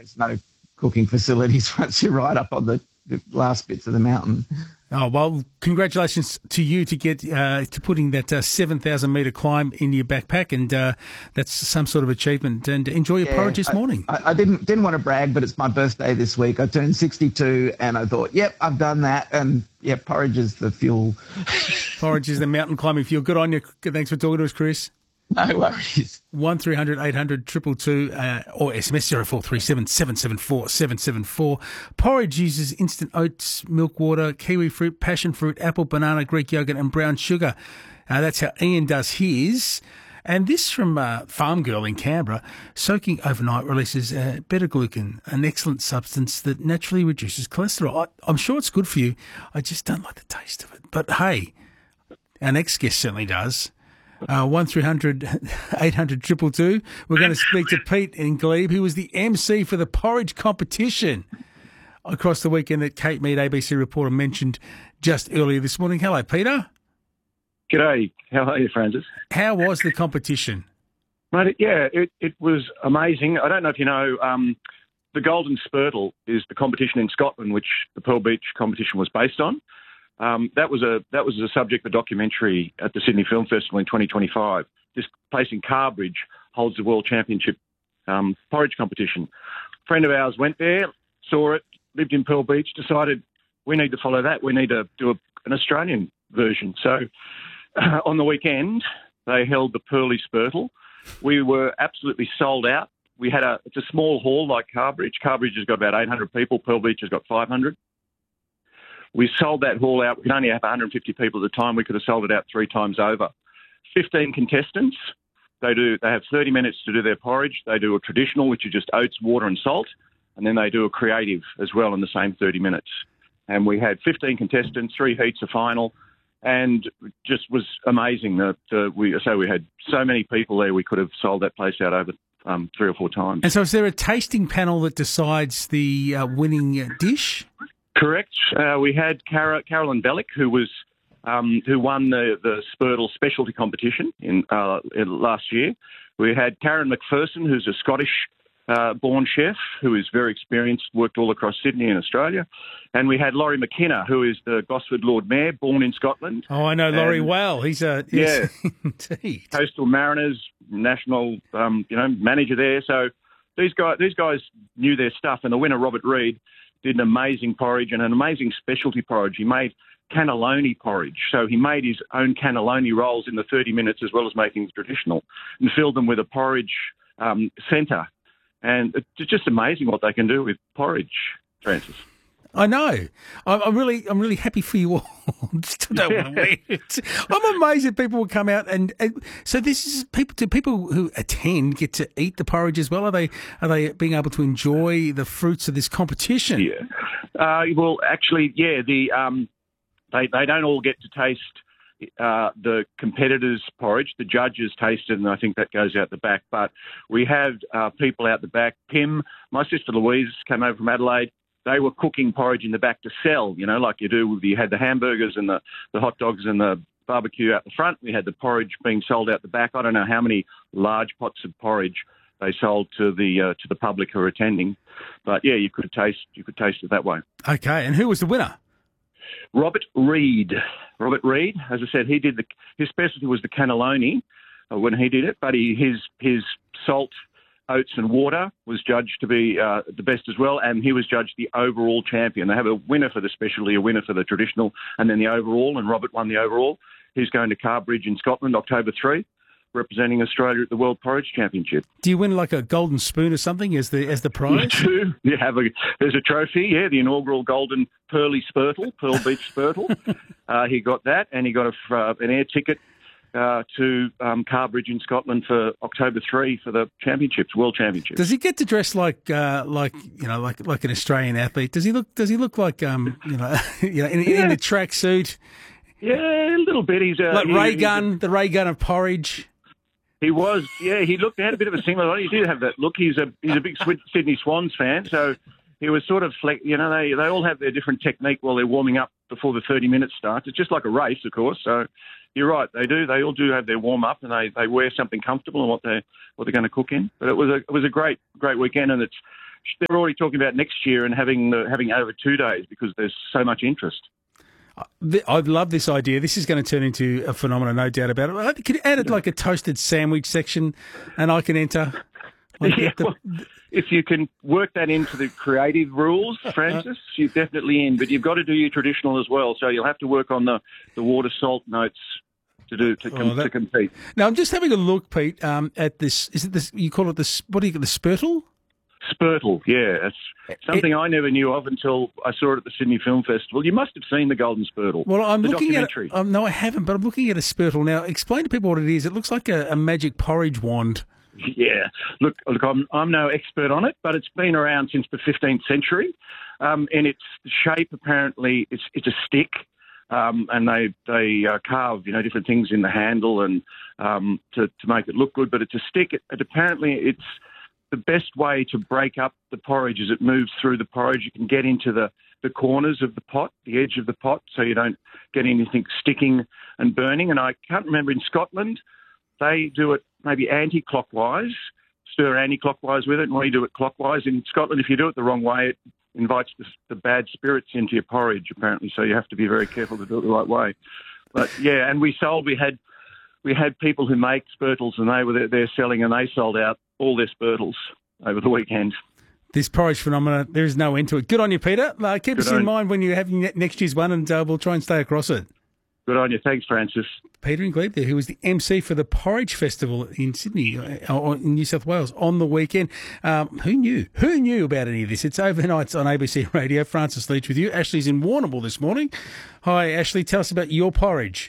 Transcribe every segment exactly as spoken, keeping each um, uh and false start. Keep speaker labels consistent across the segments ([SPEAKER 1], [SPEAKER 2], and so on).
[SPEAKER 1] there's no cooking facilities once you're right up on the, the last bits of the mountain.
[SPEAKER 2] Oh, well, congratulations to you to get uh, to putting that uh, seven thousand metre climb in your backpack, and uh, that's some sort of achievement. And enjoy your yeah, porridge this
[SPEAKER 1] I,
[SPEAKER 2] morning.
[SPEAKER 1] I, I didn't didn't want to brag, but it's my birthday this week. I turned sixty-two, and I thought, yep, I've done that. And, yeah, porridge is the fuel.
[SPEAKER 2] Porridge is the mountain climbing fuel. Good on you. Thanks for talking to us, Chris.
[SPEAKER 1] No worries.
[SPEAKER 2] one three hundred eight hundred two two two uh, or S M S zero four three seven seven seven four seven seven four. Porridge uses instant oats, milk water, kiwi fruit, passion fruit, apple, banana, Greek yogurt and brown sugar. Uh, that's how Ian does his. And this from uh, Farm Girl in Canberra, soaking overnight releases uh, beta-glucan, an excellent substance that naturally reduces cholesterol. I, I'm sure it's good for you. I just don't like the taste of it. But hey, our next guest certainly does. Uh, one three hundred eight hundred two two two. We're going to speak to Pete in Glebe, who was the M C for the porridge competition across the weekend that Kate Mead, A B C reporter, mentioned just earlier this morning. Hello, Peter.
[SPEAKER 3] G'day. How are you, Francis?
[SPEAKER 2] How was the competition?
[SPEAKER 3] Mate, yeah, it, it was amazing. I don't know if you know, um, the Golden Spurtle is the competition in Scotland, which the Pearl Beach competition was based on. Um, that was a that was a subject for documentary at the Sydney Film Festival in twenty twenty-five. This place in Carbridge holds the World Championship um, porridge competition. A friend of ours went there, saw it, lived in Pearl Beach, decided we need to follow that. We need to do a, an Australian version. So uh, on the weekend, they held the Pearly Spurtle. We were absolutely sold out. We had a it's a small hall like Carbridge. Carbridge has got about eight hundred people. Pearl Beach has got five hundred. We sold that hall out. We could only have one hundred fifty people at the time. We could have sold it out three times over. fifteen contestants. They do. They have thirty minutes to do their porridge. They do a traditional, which is just oats, water and salt. And then they do a creative as well in the same thirty minutes. And we had fifteen contestants, three heats, a final. And it just was amazing. That uh, we, so we had so many people there, we could have sold that place out over um, three or four times.
[SPEAKER 2] And so is there a tasting panel that decides the uh, winning dish?
[SPEAKER 3] Correct. Uh, we had Cara, Carolyn Bellick, who was um, who won the, the Spurtle specialty competition in, uh, in last year. We had Karen McPherson, who's a Scottish-born uh, chef who is very experienced, worked all across Sydney and Australia. And we had Laurie McKenna, who is the Gosford Lord Mayor, born in Scotland.
[SPEAKER 2] Oh, I know Laurie
[SPEAKER 3] and,
[SPEAKER 2] well. He's a
[SPEAKER 3] yeah,
[SPEAKER 2] indeed.
[SPEAKER 3] Coastal Mariners national, um, you know, manager there. So these guys, these guys knew their stuff. And the winner, Robert Reid, did an amazing porridge and an amazing specialty porridge. He made cannelloni porridge. So he made his own cannelloni rolls in the thirty minutes as well as making the traditional and filled them with a porridge um, centre. And it's just amazing what they can do with porridge, Francis.
[SPEAKER 2] I know. I'm really, I'm really happy for you all. Still don't want to wait. I'm amazed that people will come out and, and so this is people. Do people who attend get to eat the porridge as well? Are they, are they being able to enjoy the fruits of this competition?
[SPEAKER 3] Yeah. Uh, well, actually, yeah. The um, they they don't all get to taste uh, the competitors' porridge. The judges taste it, and I think that goes out the back. But we have uh, people out the back. Pim, my sister Louise, came over from Adelaide. They were cooking porridge in the back to sell, you know, like you do. You had the hamburgers and the, the hot dogs and the barbecue out the front. We had the porridge being sold out the back. I don't know how many large pots of porridge they sold to the uh, to the public who were attending, but yeah, you could taste you could taste it that way.
[SPEAKER 2] Okay, and who was the winner?
[SPEAKER 3] Robert Reid. Robert Reid, as I said, he did the his specialty was the cannelloni uh, when he did it, but he, his his salt, oats and water was judged to be uh, the best as well, and he was judged the overall champion. They have a winner for the specialty, a winner for the traditional, and then the overall, and Robert won the overall. He's going to Carbridge in Scotland, October third, representing Australia at the World Porridge Championship.
[SPEAKER 2] Do you win like a golden spoon or something as the as the prize?
[SPEAKER 3] You do. You have a, there's a trophy, yeah, the inaugural golden Pearly Spurtle, Pearl Beach Spurtle. uh, he got that, and he got a, uh, an air ticket Uh, to um, Carbridge in Scotland for October third for the championships, World Championships.
[SPEAKER 2] Does he get to dress like, uh, like you know, like like an Australian athlete? Does he look? Does he look like, um, you know, you know, in,
[SPEAKER 3] yeah.
[SPEAKER 2] in a tracksuit?
[SPEAKER 3] Yeah, a little bit. He's uh,
[SPEAKER 2] like
[SPEAKER 3] he,
[SPEAKER 2] Ray Gun, the Ray Gun of porridge.
[SPEAKER 3] He was, yeah. He looked. He had a bit of a similar. He did have that look. He's a he's a big Sydney Swans fan, so he was sort of, you know, they they all have their different technique while they're warming up before the thirty minutes starts. It's just like a race, of course. So you're right, they do. They all do have their warm up, and they, they wear something comfortable and what they what they're going to cook in. But it was a it was a great great weekend, and it's they're already talking about next year and having uh, having over two days because there's so much interest.
[SPEAKER 2] I love this idea. This is going to turn into a phenomenon, no doubt about it. Could you add it like a toasted sandwich section, and I can enter? Like
[SPEAKER 3] Yeah,
[SPEAKER 2] the,
[SPEAKER 3] well, if you can work that into the creative rules, Francis, you're definitely in. But you've got to do your traditional as well. So you'll have to work on the, the water salt notes to do to, com-
[SPEAKER 2] Oh, that-
[SPEAKER 3] to compete.
[SPEAKER 2] Now I'm just having a look, Pete, um, at this. Is it this? You call it the what do you call the Spurtle?
[SPEAKER 3] Spurtle, yeah, it's something
[SPEAKER 2] It-
[SPEAKER 3] I never knew of until I saw it at the Sydney Film Festival. You must have seen the Golden Spurtle.
[SPEAKER 2] Well, I'm
[SPEAKER 3] the
[SPEAKER 2] looking at.
[SPEAKER 3] documentary.
[SPEAKER 2] Um, no, I haven't, but I'm looking at a Spurtle now. Explain to people what it is. It looks like a, a magic porridge wand.
[SPEAKER 3] Yeah, look, look, I'm I'm no expert on it, but it's been around since the fifteenth century. Um, and its shape apparently it's it's a stick, um, and they they uh, carve you know different things in the handle and um, to to make it look good. But it's a stick. It, it apparently it's the best way to break up the porridge as it moves through the porridge. You can get into the, the corners of the pot, the edge of the pot, so you don't get anything sticking and burning. And I can't remember in Scotland, they do it maybe anti-clockwise, stir anti-clockwise with it, and we do it clockwise. In Scotland, if you do it the wrong way, it invites the, the bad spirits into your porridge, apparently, so you have to be very careful to do it the right way. But, yeah, and we sold, we had we had people who make Spurtles, and they were there, there selling, and they sold out all their Spurtles over the weekend.
[SPEAKER 2] This porridge phenomenon, there is no end to it. Good on you, Peter. Uh, keep
[SPEAKER 3] Good
[SPEAKER 2] us in
[SPEAKER 3] on-
[SPEAKER 2] mind when you're having ne- next year's one, and uh, we'll try and stay across it.
[SPEAKER 3] Good on you. Thanks, Francis.
[SPEAKER 2] Peter Glebe there, who was the M C for the Porridge Festival in Sydney, uh, or in New South Wales, on the weekend. Um, who knew? Who knew about any of this? It's overnights on A B C Radio. Francis Leach with you. Ashley's in Warrnambool this morning. Hi, Ashley. Tell us about your porridge.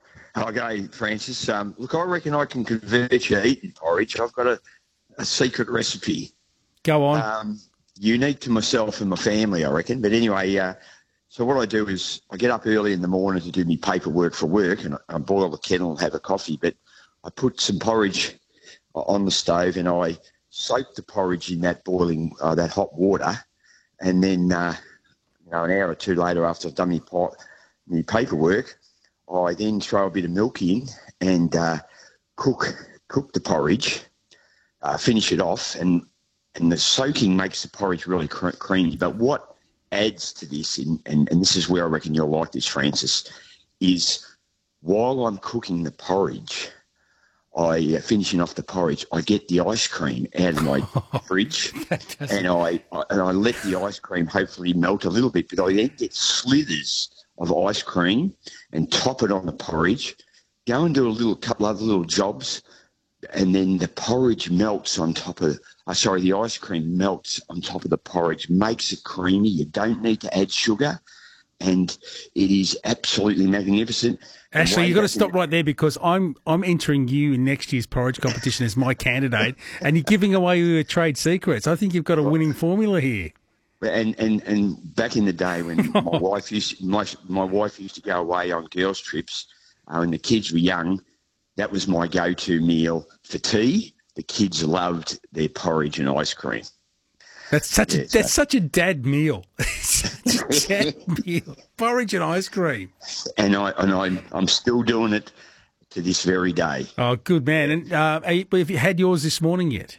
[SPEAKER 4] Okay, Francis. Um, look, I reckon I can convert you to eating porridge. I've got a, a secret recipe.
[SPEAKER 2] Go on.
[SPEAKER 4] Um, unique to myself and my family, I reckon. But anyway, uh, so what I do is I get up early in the morning to do my paperwork for work, and I, I boil the kettle and have a coffee. But I put some porridge on the stove, and I soak the porridge in that boiling, uh, that hot water, and then uh, you know, an hour or two later, after I've done my, pot, my paperwork, I then throw a bit of milk in and uh, cook cook the porridge, uh, finish it off, and and the soaking makes the porridge really cre- creamy. But what adds to this, and, and, and this is where I reckon you'll like this, Francis, is while I'm cooking the porridge, I uh, finishing off the porridge, I get the ice cream out of my fridge, and I, I and I let the ice cream hopefully melt a little bit, but I then get slithers of ice cream and top it on the porridge, go and do a little couple other little jobs, and then the porridge melts on top of, uh, sorry, the ice cream melts on top of the porridge, makes it creamy. You don't need to add sugar, and it is absolutely magnificent.
[SPEAKER 2] Ashley,
[SPEAKER 4] And
[SPEAKER 2] you've got to
[SPEAKER 4] way
[SPEAKER 2] stop
[SPEAKER 4] back in-
[SPEAKER 2] right there because I'm I'm entering you in next year's porridge competition as my candidate, and you're giving away your trade secrets. I think you've got a winning formula here.
[SPEAKER 4] And, and and back in the day when my wife used my my wife used to go away on girls' trips, uh, when the kids were young, that was my go-to meal for tea. The kids loved their porridge and ice cream.
[SPEAKER 2] That's such
[SPEAKER 4] Yeah,
[SPEAKER 2] a that's
[SPEAKER 4] so-
[SPEAKER 2] such a dad meal. Such a dad meal. Porridge and ice cream.
[SPEAKER 4] And I and I I'm still doing it to this very day.
[SPEAKER 2] Oh, good man. And uh, are you- have you had yours this morning yet?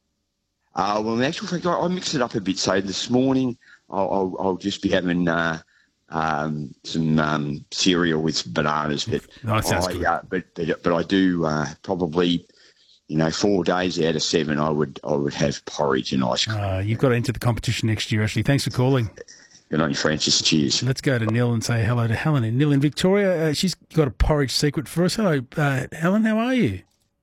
[SPEAKER 4] Uh, well, in actual fact, I, I mix it up a bit. So this morning, I'll, I'll, I'll just be having uh, um, some um, cereal with bananas. But
[SPEAKER 2] Oh, that sounds
[SPEAKER 4] I,
[SPEAKER 2] good.
[SPEAKER 4] Uh, but, but but I do uh, probably, you know, four days out of seven, I would I would have porridge and ice cream.
[SPEAKER 2] Uh, you've got to enter the competition next year, Ashley. Thanks for calling.
[SPEAKER 4] Good on you, Francis. Cheers.
[SPEAKER 2] Let's go to Nil and say hello to Helen. And Nil in Victoria, uh, she's got a porridge secret for us. Hello, uh, Helen. How are you?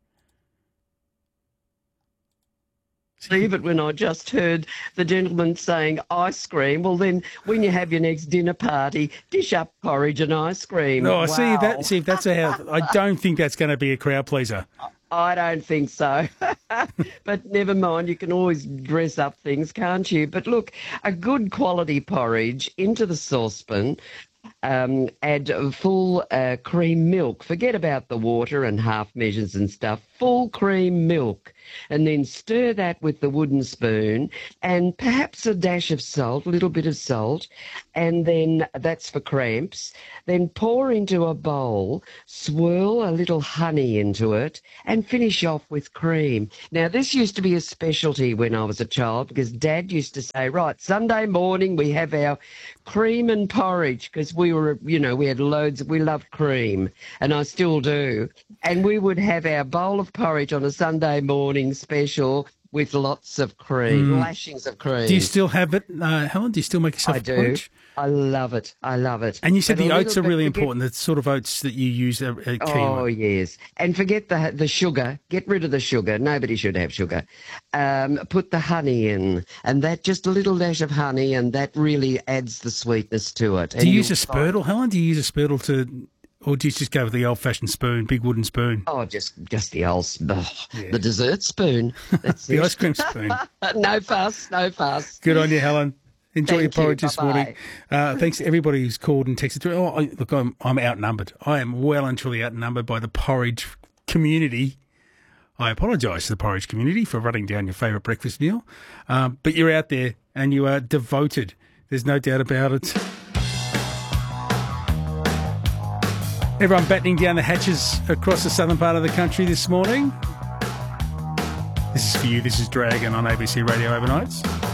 [SPEAKER 5] Believe it when I just heard the gentleman saying ice cream. Well, then when you have your next dinner party, dish up porridge and ice cream.
[SPEAKER 2] No,
[SPEAKER 5] wow.
[SPEAKER 2] see if that. See if that's a. How, I don't think that's going to be a crowd pleaser.
[SPEAKER 5] I don't think so. But never mind, you can always dress up things, can't you? But look, a good quality porridge into the saucepan. Um, add full uh, cream milk. Forget about the water and half measures and stuff. full cream milk, and then stir that with the wooden spoon and perhaps a dash of salt, a little bit of salt, and then that's for cramps. Then pour into a bowl, swirl a little honey into it, and finish off with cream. Now, this used to be a specialty when I was a child because Dad used to say, right, Sunday morning we have our cream and porridge, because we were, you know, we had loads, we loved cream, and I still do. And we would have our bowl of porridge on a Sunday morning special with lots of cream, mm. lashings of cream.
[SPEAKER 2] Do you still have it, uh, Helen? Do you still make yourself
[SPEAKER 5] I
[SPEAKER 2] a
[SPEAKER 5] do.
[SPEAKER 2] porridge?
[SPEAKER 5] I love it. I love it.
[SPEAKER 2] And you said
[SPEAKER 5] but
[SPEAKER 2] the oats are really
[SPEAKER 5] forget,
[SPEAKER 2] important, the sort of oats that you use at Kiwi.
[SPEAKER 5] Oh, yes. And forget the the sugar. Get rid of the sugar. Nobody should have sugar. Um, put the honey in, and that just a little dash of honey, and that really adds the sweetness to it.
[SPEAKER 2] Do you use a spurtle, Helen? Do you use a spurtle to... Or do you just go with the old-fashioned spoon, big wooden spoon?
[SPEAKER 5] Oh, just just the old, oh, yeah. the dessert spoon. That's
[SPEAKER 2] the
[SPEAKER 5] it.
[SPEAKER 2] ice cream spoon.
[SPEAKER 5] No fuss, no fuss.
[SPEAKER 2] Good on you, Helen. Enjoy
[SPEAKER 5] Thank
[SPEAKER 2] your porridge
[SPEAKER 5] you.
[SPEAKER 2] this
[SPEAKER 5] Bye-bye.
[SPEAKER 2] morning. Uh, thanks to everybody who's called and texted through. Oh, I, look, I'm, I'm outnumbered. I am well and truly outnumbered by the porridge community. I apologise to the porridge community for running down your favourite breakfast meal. Um, but you're out there and you are devoted. There's no doubt about it. Everyone battening down the hatches across the southern part of the country this morning. This is for you. This is Dragon on A B C Radio Overnights.